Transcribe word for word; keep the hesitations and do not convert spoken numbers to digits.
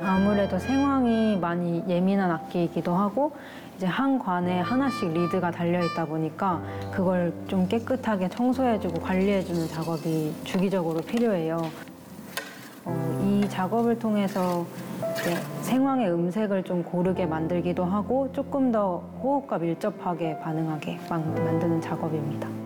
아무래도 생황이 많이 예민한 악기이기도 하고 이제 한 관에 하나씩 리드가 달려 있다 보니까 그걸 좀 깨끗하게 청소해주고 관리해주는 작업이 주기적으로 필요해요. 어, 이 작업을 통해서 이제 생황의 음색을 좀 고르게 만들기도 하고 조금 더 호흡과 밀접하게 반응하게 만- 만드는 작업입니다.